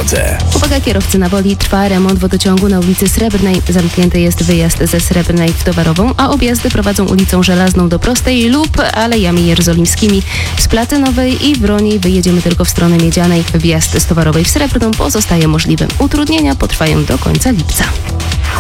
drodze. Uwaga kierowcy na Woli, trwa remont wodociągu na ulicy Srebrnej. Zamknięty jest wyjazd ze Srebrnej w Towarową, a objazdy prowadzą ulicą Żelazną do Prostej lub Alejami Jerozolimskimi. Z Platynowej i Wroni wyjedziemy tylko w stronę Miedzianej. Wjazd z Towarowej w Srebrną pozostaje możliwy. Utrudnienia potrwają do końca lipca.